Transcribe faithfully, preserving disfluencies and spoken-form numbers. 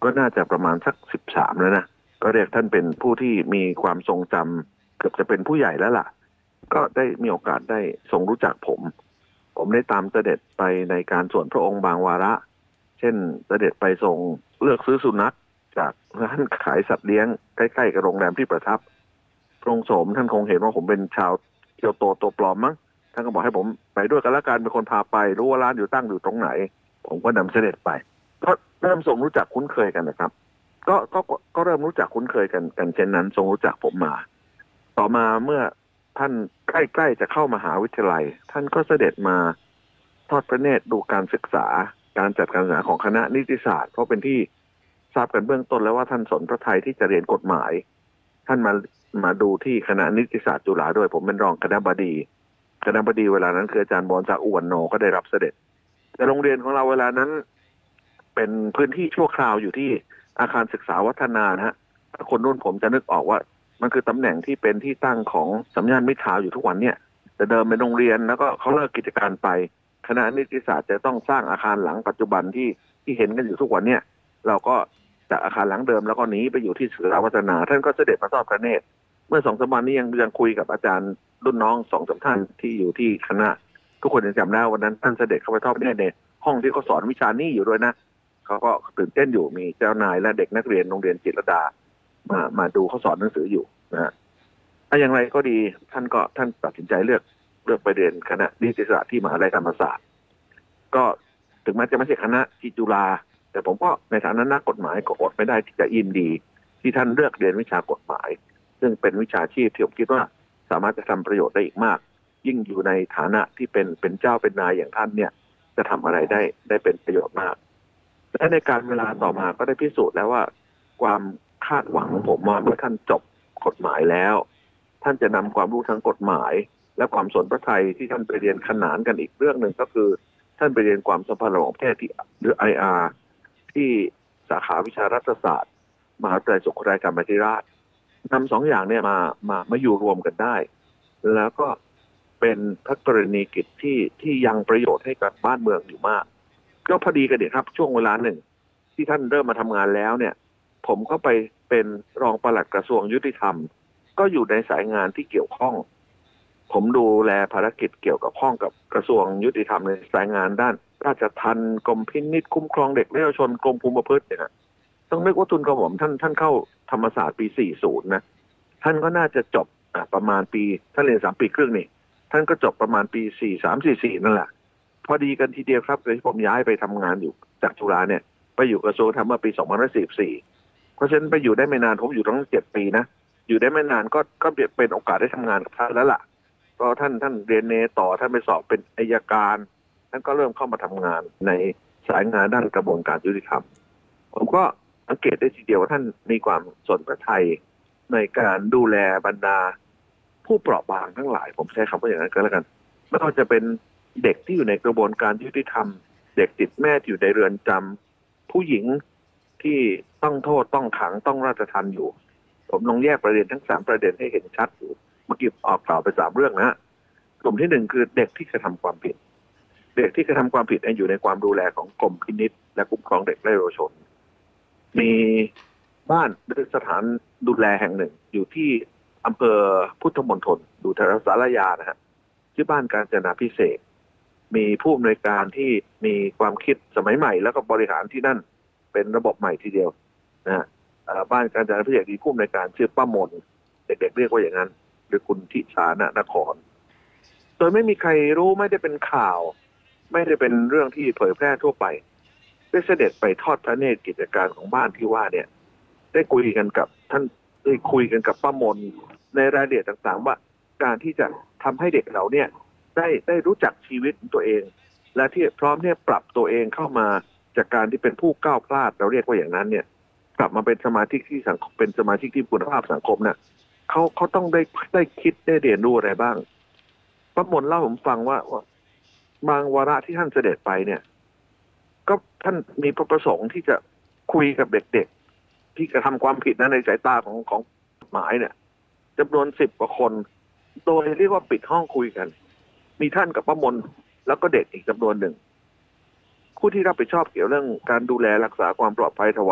ก็น่าจะประมาณสักสิบสามแล้วนะก็เรียกท่านเป็นผู้ที่มีความทรงจำเกือบจะเป็นผู้ใหญ่แล้วล่ะก็ได้มีโอกาสได้ทรงรู้จักผมผมได้ตามเสด็จไปในการส่วนพระองค์บางวาระเช่นเสด็จไปทรงเลือกซื้อสุนัขจากร้านขายสัตว์เลี้ยงใกล้ๆกับโรงแรมที่ประทับพระองค์โสมท่านคงเห็นว่าผมเป็นชาวเกียวโตตัวปลอมมั้งท่านก็บอกให้ผมไปด้วยกันละกันเป็นคนพาไปรู้ว่าร้านอยู่ตั้งอยู่ตรงไหนผมก็นำเสด็จไปก็เริ่มทรงรู้จักคุ้นเคยกันนะครับก็ก็ก็เริ่มรู้จักคุ้นเคยกันกันเช่นนั้นทรงรู้จักผมมาต่อมาเมื่อท่านใกล้ๆจะเข้ามหาวิทยาลัยท่านก็เสด็จมาทอดพระเนตรดูการศึกษาการจัดการศึกษาของคณะนิติศาสตร์เพราะเป็นที่ทราบกันเบื้องต้นแล้วว่าท่านสนพระทัยที่จะเรียนกฎหมายท่านมามาดูที่คณะนิติศาสตร์จุฬาด้วยผมเป็นรองคณบดีคณบดีเวลานั้นคืออาจารย์บรศักดิ์อุวันโนก็ได้รับเสด็จแต่โรงเรียนของเราเวลานั้นเป็นพื้นที่ชั่วคราวอยู่ที่อาคารศึกษาวัฒนานะฮะถ้าคนรุ่นผมจะนึกออกว่ามันคือตำแหน่งที่เป็นที่ตั้งของสำนักงานมิตรทาวน์อยู่ทุกวันเนี่ยแต่เดิมเป็นโรงเรียนแล้วก็เขาเลิกกิจการไปคณะนิติศาสตร์จะต้องสร้างอาคารหลังปัจจุบันที่ที่เห็นกันอยู่ทุกวันเนี่ยเราก็จากอาคารหลังเดิมแล้วก็หนีไปอยู่ที่ศึกษาวัฒนาท่านก็เสด็จมาทอดพระเนตรเมื่อสองสามวันนี้ยังยังคุยกับอาจารย์รุ่นน้องสองสามท่านที่อยู่ที่คณะทุกคนยังจำได้วันนั้นท่านเสด็จเข้าไปทอดพระเนตรในห้องที่เขาสอนวิชานี้อยู่ด้วยนะเขาก็ตื่นเต้นอยู่มีเจ้านายและเด็กนักเรียนโรงเรียนจิตรลดามามาดูเขาสอนหนังสืออยู่นะถ้าอย่างไรก็ดีท่านก็ท่านตัดสินใจเลือกเลือกไปเรียนคณะนิติศาสตร์ที่มหาวิทยาลัยธรรมศาสตร์ก็ถึงแม้จะไม่ใช่คณะที่จุฬาแต่ผมก็ในฐานะนักกฎหมายก็อดไม่ได้ที่จะยินดีที่ท่านเลือกเรียนวิชากฎหมายซึ่งเป็นวิชาชีพที่ผมคิดว่าสามารถจะทำประโยชน์ได้อีกมากยิ่งอยู่ในฐานะที่เป็นเป็นเจ้าเป็นนายอย่างท่านเนี่ยจะทำอะไรได้ได้เป็นประโยชน์มากและในการเวลาต่อมาก็ได้พิสูจน์แล้วว่าความคาดหวังของผมว่าเมื่อท่านจบกฎหมายแล้วท่านจะนำความรู้ทางกฎหมายและความสนพระทัยที่ท่านไปเรียนขนานกันอีกเรื่องหนึ่งก็คือท่านไปเรียนความสัมพันธ์ระหว่างประเทศที่หรือ ไอ อาร์ ที่สาขาวิชารัฐศาสตร์มหาวิทยาลัยสุโขทัยธรรมาธิราชนำสองอย่างเนี่ยมามามาอยู่รวมกันได้แล้วก็เป็นพระกรณียกิจที่ที่ยังประโยชน์ให้กับบ้านเมืองอยู่มากก็พอดีกันเด็กครับช่วงเวลาหนึ่งที่ท่านเริ่มมาทำงานแล้วเนี่ยผมก็ไปเป็นรองปลัดกระทรวงยุติธรรมก็อยู่ในสายงานที่เกี่ยวข้องผมดูแลภารกิจเกี่ยวกับข้องกับกระทรวงยุติธรรมในสายงานด้านราชทัณฑ์กรมพินิจคุ้มครองเด็กและเยาวชนกรมคุมประพฤติเนี่ยต้องนึกว่าทุนกระหม่อมท่านท่านเข้าธรรมศาสตร์ปีสี่สิบนะท่านก็น่าจะจบประมาณปีท่านเรียนสามปีครึ่งนี่ท่านก็จบประมาณปีสี่สามสี่สี่นั่นแหละพอดีกันทีเดียวครับเลยผมย้ายไปทำงานอยู่จากจุฬาเนี่ยไปอยู่กระทรวงธรรมเมื่อปีสองพันห้าร้อยสี่สิบสี่เพราะฉะนั้นไปอยู่ได้ไม่นานผมอยู่ตั้งเจ็ดปีนะอยู่ได้ไม่นานก็ก็เป็นโอกาสได้ทำงานกับท่านแล้วล่ะเพราะท่านท่านเรียนเนต่อท่านไปสอบเป็นอัยการท่านก็เริ่มเข้ามาทำงานในสายงานด้านกระบวนการยุติธรรมผมก็สังเกตได้ทีเดียวว่าท่านมีความสนพระทัยในการดูแลบรรดาผู้เปราะบางทั้งหลายผมใช้คำว่าอย่างนั้นก็แล้วกันไม่ว่าจะเป็นเด็กที่อยู่ในกระบวนการยุติธรรมเด็กติดแม่ที่อยู่ในเรือนจำผู้หญิงที่ต้องโทษต้องขังต้องราชทัณฑ์อยู่ผมลองแยกประเด็นทั้งสามประเด็นให้เห็นชัดอยู่เมื่อกี้ออกกล่าวไปสามเรื่องนะกลุ่มที่หนึ่งคือเด็กที่กระทำความผิดเด็กที่กระทำความผิดอยู่ในความดูแลของกรมพินิจและคุ้มครองเด็กและเยาวชนมีบ้านหรือสถานดูแลแห่งหนึ่งอยู่ที่อำเภอพุทธมณฑลอยู่แถวสารยานะฮะชื่อบ้านกาญจนาภิเษกมีผู้อำนวยการที่มีความคิดสมัยใหม่แล้วก็บริหารที่นั่นเป็นระบบใหม่ทีเดียวนะฮะบ้านกาญจนาภิเษกมีผู้อำนวยการชื่อป้ามนเด็กๆเรียกว่าอย่างนั้นหรือคุณทิชานนครโดยไม่มีใครรู้ไม่ได้เป็นข่าวไม่ได้เป็นเรื่องที่เผยแพร่ทั่วไปได้เสด็จไปทอดพระเนตรกิจการของบ้านที่ว่าเนี่ยได้คุยกันกับท่านได้คุยกันกับป้ามนในรายละเอียดต่างๆว่าการที่จะทำให้เด็กเราเนี่ยได้ได้รู้จักชีวิตตัวเองและที่พร้อมเนี่ยปรับตัวเองเข้ามาจากการที่เป็นผู้ก้าวพลาดเราเรียกว่าอย่างนั้นเนี่ยกลับมาเป็นสมาชิกที่สังคมเป็นสมาชิกที่คุณภาพสังคมเนี่ยเขาเขาต้องได้ได้คิดได้เรียนรู้อะไรบ้างป้ามนเล่าผมฟังว่าบางวาระที่ท่านเสด็จไปเนี่ยก็ท่านมีพระประสงค์ที่จะคุยกับเด็กๆที่กระทำความผิดนะในสายตาของของกฎหมายเนี่ยจำนวนสิบกว่าคนโดยเรียกว่าปิดห้องคุยกันมีท่านกับป้ามนแล้วก็เด็กอีกจำนวนหนึ่งผู้ที่รับผิดชอบเกี่ยวเรื่องการดูแลรักษาความปลอดภัยถวาย